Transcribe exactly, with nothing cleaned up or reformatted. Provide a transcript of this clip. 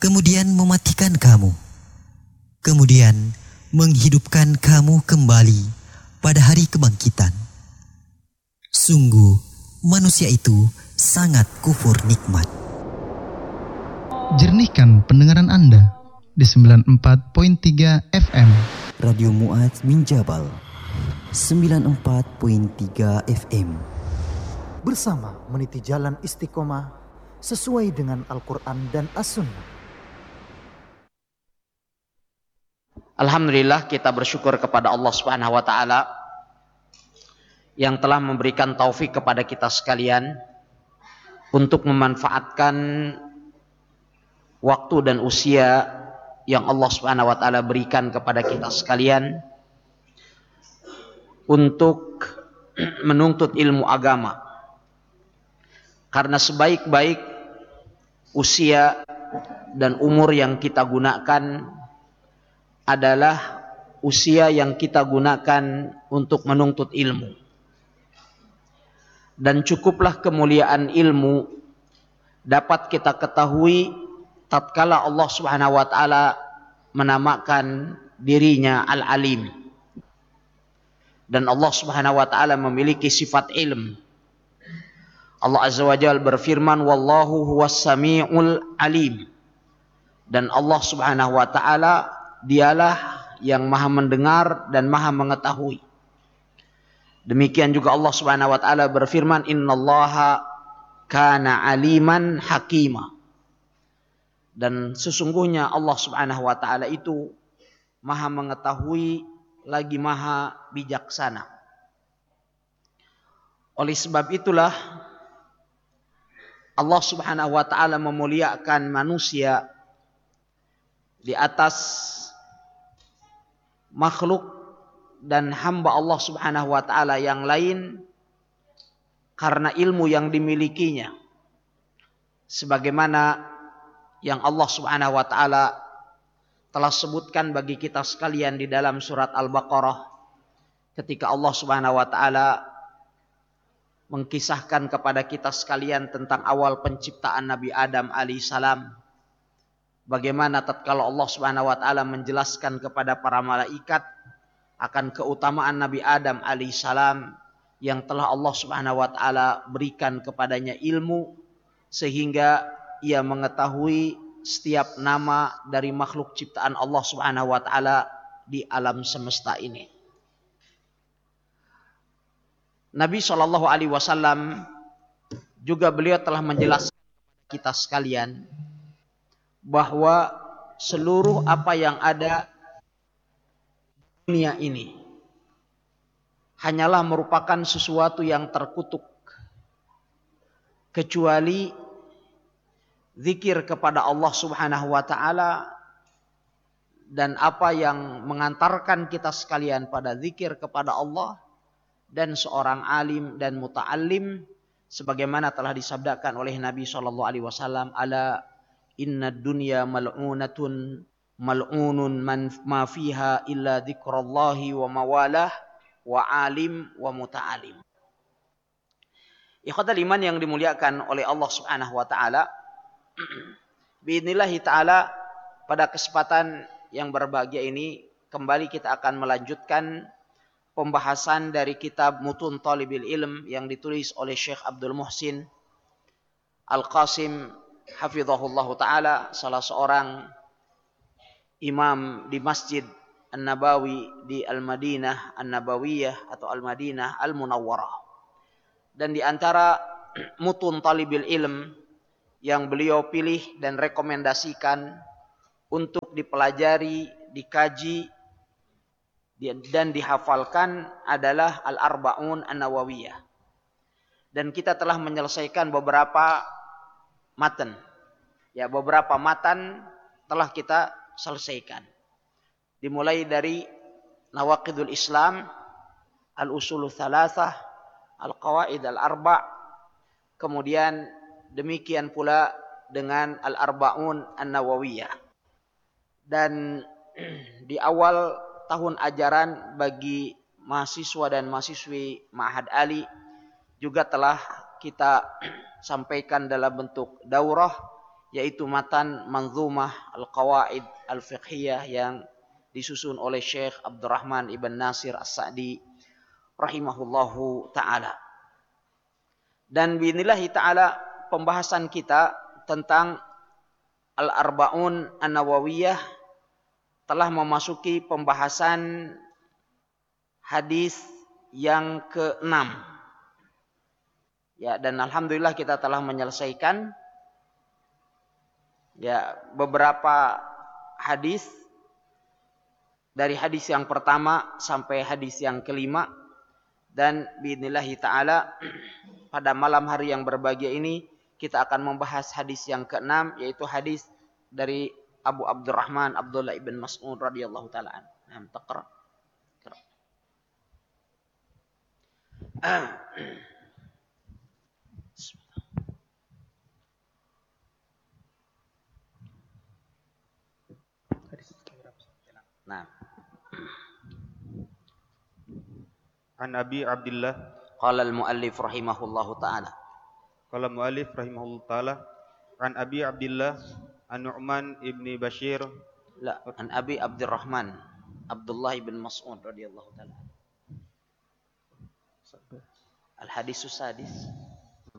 kemudian mematikan kamu, kemudian menghidupkan kamu kembali pada hari kebangkitan. Sungguh, manusia itu sangat kufur nikmat. Jernihkan pendengaran Anda di sembilan puluh empat koma tiga F M. Radio Mu'adz bin Jabal sembilan puluh empat koma tiga F M. Bersama meniti jalan istiqomah sesuai dengan Al-Quran dan As-Sunnah. Alhamdulillah, kita bersyukur kepada Allah Subhanahu wa taala yang telah memberikan taufik kepada kita sekalian untuk memanfaatkan waktu dan usia yang Allah Subhanahu wa taala berikan kepada kita sekalian untuk menuntut ilmu agama. Karena sebaik-baik usia dan umur yang kita gunakan adalah usia yang kita gunakan untuk menuntut ilmu. Dan cukuplah kemuliaan ilmu dapat kita ketahui tatkala Allah Subhanahu wa taala menamakan dirinya Al-Alim. Dan Allah Subhanahu wa taala memiliki sifat ilm. Allah Azza wa Jalla berfirman, wallahu huwas sami'ul alim. Dan Allah Subhanahu wa taala dialah yang maha mendengar dan maha mengetahui. Demikian juga Allah Subhanahu wa taala berfirman, innallaha kana aliman hakima. Dan sesungguhnya Allah Subhanahu wa taala itu maha mengetahui lagi maha bijaksana. Oleh sebab itulah Allah Subhanahu wa taala memuliakan manusia di atas makhluk dan hamba Allah Subhanahu wa taala yang lain karena ilmu yang dimilikinya. Sebagaimana yang Allah Subhanahu wa taala telah sebutkan bagi kita sekalian di dalam surat Al-Baqarah ketika Allah Subhanahu wa taala mengkisahkan kepada kita sekalian tentang awal penciptaan Nabi Adam alaihissalam. Bagaimana tatkala Allah Subhanahu wa taala menjelaskan kepada para malaikat akan keutamaan Nabi Adam alaihissalam yang telah Allah Subhanahu wa taala berikan kepadanya ilmu sehingga ia mengetahui setiap nama dari makhluk ciptaan Allah Subhanahu wa taala di alam semesta ini. Nabi shallallahu alaihi wasallam juga beliau telah menjelaskan kepada kita sekalian bahwa seluruh apa yang ada di dunia ini hanyalah merupakan sesuatu yang terkutuk kecuali zikir kepada Allah Subhanahu wa taala, dan apa yang mengantarkan kita sekalian pada zikir kepada Allah dan seorang alim dan muta'allim sebagaimana telah disabdakan oleh Nabi shallallahu alaihi wasallam, ala inna dunya mal'unatun mal'unun man ma fiha illa dzikrallahi wa mawalah wa alim wa muta'alim. Ikhwatal iman yang dimuliakan oleh Allah Subhanahu wa taala, biidznillah taala pada kesempatan yang berbahagia ini kembali kita akan melanjutkan pembahasan dari kitab Mutun Thalibil Ilm yang ditulis oleh Syekh Abdul Muhsin Al-Qasim hafizahullah ta'ala, salah seorang imam di Masjid An-Nabawi di Al-Madinah An-Nabawiyah atau Al-Madinah Al-Munawwarah. Dan di antara Mutun Thalibil Ilm yang beliau pilih dan rekomendasikan untuk dipelajari, dikaji dan dihafalkan adalah Al-Arba'un An-Nawawiyah. Dan kita telah menyelesaikan beberapa matan. Ya, beberapa matan telah kita selesaikan. Dimulai dari Nawaqidul Islam, Al-Usulul Thalathah, Al-Qawaid Al-Arba', kemudian demikian pula dengan Al-Arba'un An-Nawawiyah. Dan di awal tahun ajaran bagi mahasiswa dan mahasiswi Ma'had Ali juga telah kita sampaikan dalam bentuk daurah yaitu matan Manzumah Al-Qawaid Al-Fiqhiyah yang disusun oleh Syekh Abdurrahman Ibn Nasir As-Sa'di rahimahullahu ta'ala. Dan biinillahi ta'ala pembahasan kita tentang Al-Arba'un An-Nawawiyah telah memasuki pembahasan hadis yang keenam. Ya, dan alhamdulillah kita telah menyelesaikan ya beberapa hadis dari hadis yang pertama sampai hadis yang kelima, dan biidnillahi ta'ala pada malam hari yang berbahagia ini kita akan membahas hadis yang keenam, yaitu hadis dari Abu Abdurrahman Abdullah ibn Mas'ud radhiyallahu ta'ala anhu. Nah, taqra. Nah. An Abi Abdullah Qala al-muallif rahimahullahu ta'ala. Qala muallif rahimahullahu ta'ala an Abi Abdullah an Nu'man ibni Bashir. La, an Abi Abdurrahman Abdullah ibn Mas'ud radhiyallahu ta'ala. Al-hadis sadis.